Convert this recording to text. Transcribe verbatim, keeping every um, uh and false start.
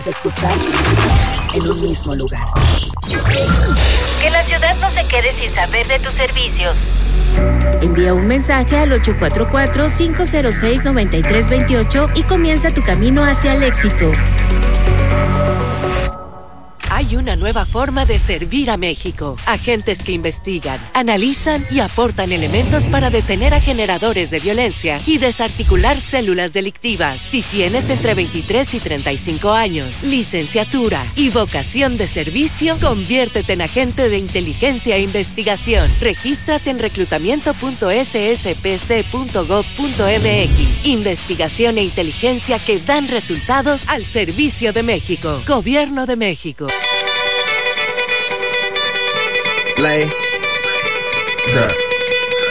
escuchar en un mismo lugar. Que la ciudad no se quede sin saber de tus servicios. Envía un mensaje al ocho cuatro cuatro, cinco cero seis, nueve tres dos ocho y comienza tu camino hacia el éxito. Hay una nueva forma de servir a México. Agentes que investigan, analizan y aportan elementos para detener a generadores de violencia y desarticular células delictivas. Si tienes entre veintitrés y treinta y cinco años, licenciatura y vocación de servicio, conviértete en agente de inteligencia e investigación. Regístrate en reclutamiento punto s s p c punto gov punto m x. Investigación e inteligencia que dan resultados al servicio de México. Gobierno de México. Lay. Sir.